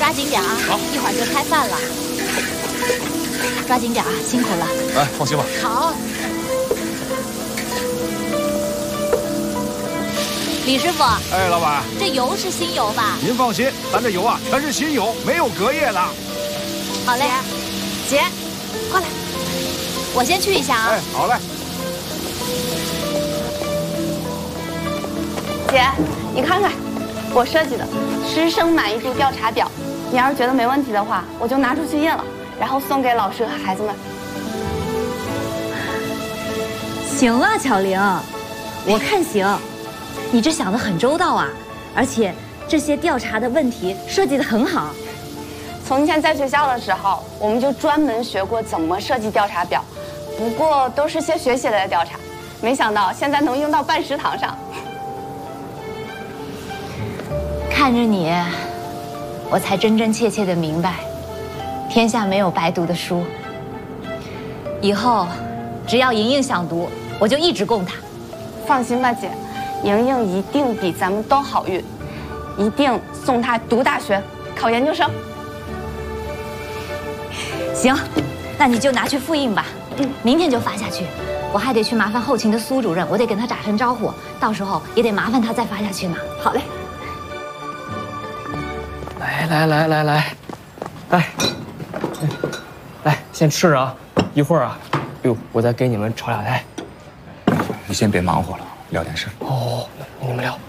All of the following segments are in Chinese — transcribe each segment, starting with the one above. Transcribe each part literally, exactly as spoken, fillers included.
抓紧点啊！好，一会儿就开饭了。抓紧点啊，辛苦了。 哎，放心吧。 好。李师傅。 哎，老板， 这油是新油吧？ 您放心，咱这油啊全是新油，没有隔夜的。 好嘞，姐，过来，我先去一下啊。 哎，好嘞。 姐，你看看，我设计的师生满意度调查表，你要是觉得没问题的话，我就拿出去印了，然后送给老师和孩子们。 行啊，巧玲，我看行。你这想得很周到啊，而且这些调查的问题设计得很好。 从前在学校的时候，我们就专门学过怎么设计调查表，不过都是些学习类的调查，没想到现在能用到办食堂上。 看着你，我才真真切切的明白，天下没有白读的书。以后，只要莹莹想读，我就一直供她。 放心吧，姐，莹莹一定比咱们都好运，一定送她读大学、考研究生。 行，那你就拿去复印吧，嗯，明天就发下去。我还得去麻烦后勤的苏主任，我得跟他打声招呼，到时候也得麻烦他再发下去呢。好嘞。 来来来来来，来，来先吃啊，一会儿啊，哟，我再给你们炒俩菜。 你先别忙活了，聊点事。 哦，你们聊。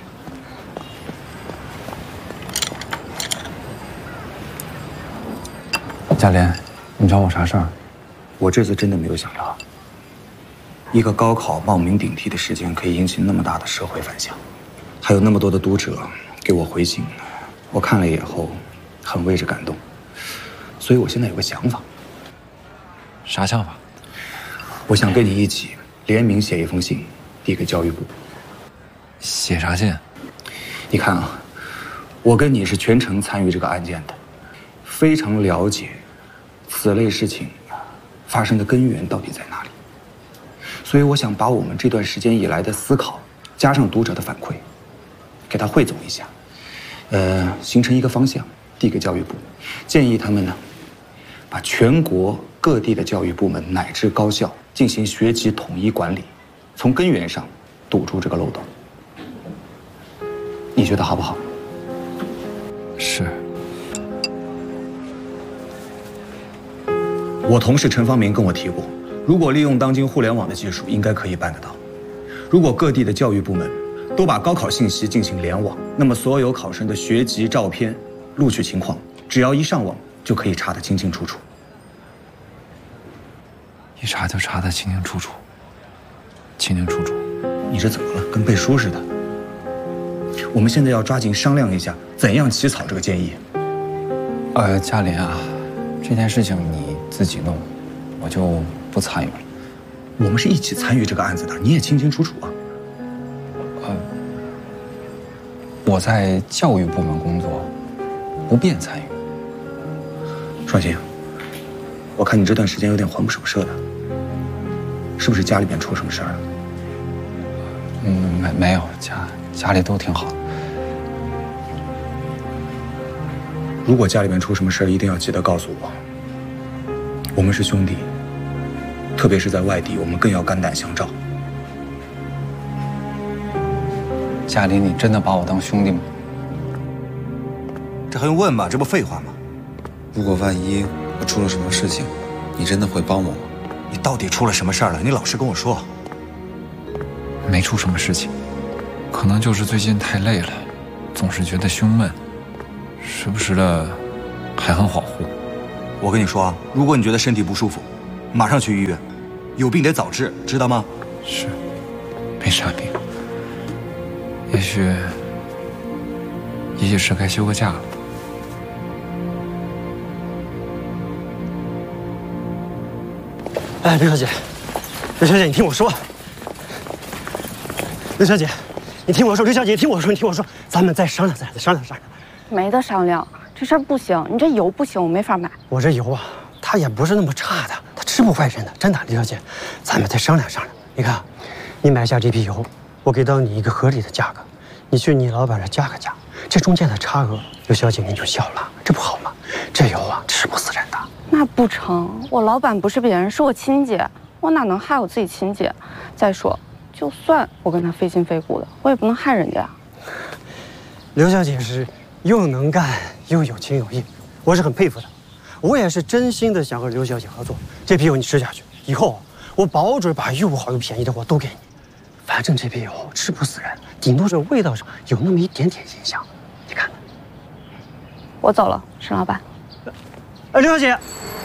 嘉莲，你找我啥事儿？我这次真的没有想到，一个高考冒名顶替的事件可以引起那么大的社会反响，还有那么多的读者给我回信，我看了以后很为之感动，所以我现在有个想法。 啥想法？ 我想跟你一起联名写一封信，递给教育部。 写啥信？ 你看啊，我跟你是全程参与这个案件的，非常了解此类事情发生的根源到底在哪里，所以我想把我们这段时间以来的思考，加上读者的反馈，给他汇总一下，呃，形成一个方向，递给教育部，建议他们呢，把全国各地的教育部门乃至高校进行学籍统一管理，从根源上堵住这个漏洞。你觉得好不好？ 是。 我同事陈方明跟我提过，如果利用当今互联网的技术，应该可以办得到。如果各地的教育部门都把高考信息进行联网，那么所有考生的学籍、照片、录取情况，只要一上网就可以查得清清楚楚。 一查就查得清清楚楚，清清楚楚。 你这怎么了？跟背书似的。我们现在要抓紧商量一下，怎样起草这个建议。 呃，嘉玲啊，这件事情你自己弄，我就不参与了。 我们是一起参与这个案子的，你也清清楚楚啊。 呃，我在教育部门工作，不便参与。 双星，我看你这段时间有点魂不守舍的，是不是家里边出什么事儿了？ 嗯，没没有，家家里都挺好。 如果家里面出什么事儿，一定要记得告诉我。我们是兄弟，特别是在外地，我们更要肝胆相照。 嘉玲，你真的把我当兄弟吗？ 这还用问吗？这不废话吗？ 如果万一我出了什么事情，你真的会帮我吗？ 你到底出了什么事儿了？你老实跟我说。 没出什么事情，可能就是最近太累了，总是觉得胸闷，时不时的还很恍惚。 我跟你说啊，如果你觉得身体不舒服，马上去医院，有病得早治，知道吗？ 是，没啥病，也许，也许是该休个假了。 哎，刘小姐，刘小姐，你听我说。刘小姐，你听我说，刘小姐，你听我说，你听我说，咱们再商量，再商量商量。 没得商量，这事儿不行，你这油不行，我没法买。 我这油啊，它也不是那么差的，它吃不坏人的，真的，刘小姐，咱们再商量商量。你看，你买下这批油，我给到你一个合理的价格，你去你老板那加个价，这中间的差额，刘小姐您就笑了，这不好吗？ 这油啊吃不死人的。 那不成，我老板不是别人，是我亲姐，我哪能害我自己亲姐？再说，就算我跟她非亲非故的，我也不能害人家。 刘小姐是又能干又有情有义，我是很佩服的。我也是真心的想和刘小姐合作。这批油你吃下去以后，我保准把又好又便宜的货都给你。反正这批油吃不死人，顶多是味道上有那么一点点影响。你看， 我走了，沈老板。 呃，刘小姐，